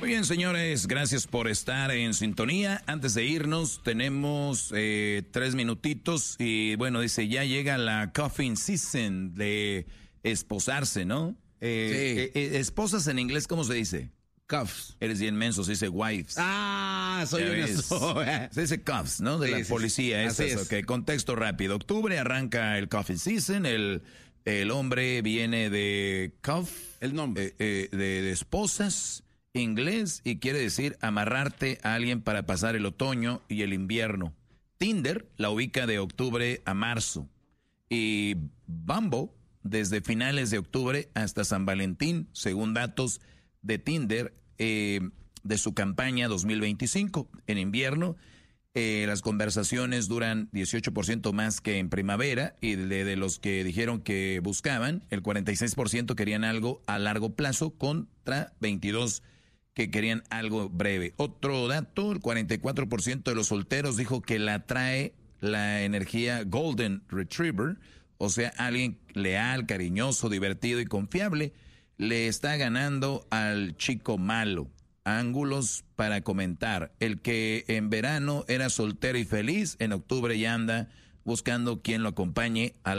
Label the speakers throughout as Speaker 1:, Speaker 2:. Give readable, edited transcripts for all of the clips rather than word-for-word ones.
Speaker 1: Muy bien, señores, gracias por estar en sintonía. Antes de irnos, tenemos 3 minutitos y bueno, dice, ya llega la coffin season de esposarse, ¿no? Esposas en inglés, ¿cómo se dice?
Speaker 2: Cuffs.
Speaker 1: Eres bien menso, se dice wives.
Speaker 2: Ah, soy una...
Speaker 1: Se dice cuffs, ¿no? De la policía.
Speaker 2: Así es.
Speaker 1: Ok, contexto rápido. Octubre arranca el coffin season, el hombre viene de cuff.
Speaker 2: El nombre.
Speaker 1: De esposas. Inglés y quiere decir amarrarte a alguien para pasar el otoño y el invierno. Tinder la ubica de octubre a marzo y Bumble desde finales de octubre hasta San Valentín, según datos de Tinder de su campaña 2025. En invierno las conversaciones duran 18% más que en primavera y de los que dijeron que buscaban, el 46% querían algo a largo plazo contra 22% que querían algo breve. Otro dato, el 44% de los solteros dijo que la atrae la energía Golden Retriever, o sea, alguien leal, cariñoso, divertido y confiable. Le está ganando al chico malo. Ángulos para comentar. El que en verano era soltero y feliz, en octubre ya anda buscando quien lo acompañe a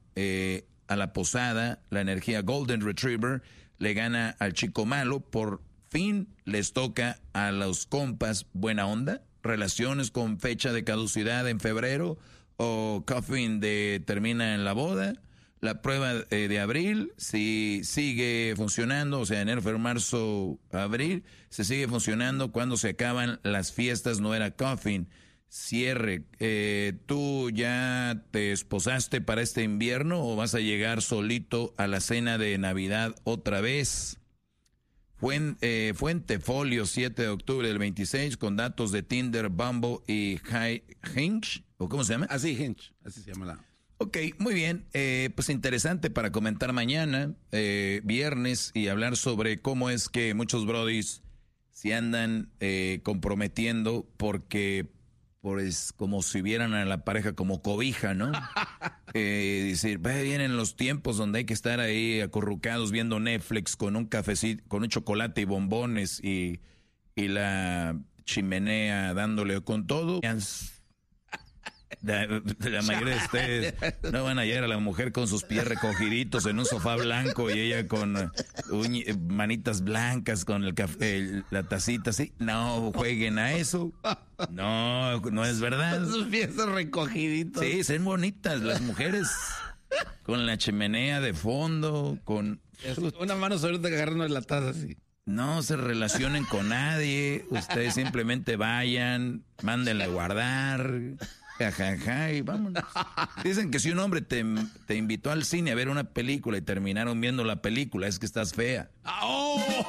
Speaker 1: la posada. La energía Golden Retriever le gana al chico malo. Por fin les toca a los compas buena onda, relaciones con fecha de caducidad en febrero o coffin termina en la boda. La prueba de abril, si sigue funcionando, o sea, enero, febrero, marzo, abril, se sigue funcionando cuando se acaban las fiestas, no era coffin. Cierre, ¿tú ya te esposaste para este invierno o vas a llegar solito a la cena de Navidad otra vez? Fuente Folio, 7 de octubre del 26, con datos de Tinder, Bumble y Hinge, ¿o cómo se llama?
Speaker 2: Así, Hinge, así se llama la...
Speaker 1: Ok, muy bien, pues interesante para comentar mañana, viernes, y hablar sobre cómo es que muchos brodis se andan comprometiendo porque pues como si vieran a la pareja como cobija, ¿no? Decir, vienen los tiempos donde hay que estar ahí acurrucados viendo Netflix con un cafecito, con un chocolate y bombones y la chimenea dándole con todo. La mayoría de ustedes no van a hallar a la mujer con sus pies recogiditos en un sofá blanco y ella con manitas blancas con el café, la tacita así. No jueguen a eso. No es verdad.
Speaker 2: Sus pies recogiditos.
Speaker 1: Sí, son bonitas las mujeres con la chimenea de fondo, con
Speaker 2: una mano sobre agarrando la taza así.
Speaker 1: No se relacionen con nadie. Ustedes simplemente vayan, mándenla a guardar. Jajaja, y vámonos. Dicen que si un hombre te invitó al cine a ver una película y terminaron viendo la película, es que estás fea.
Speaker 2: ¡Oh!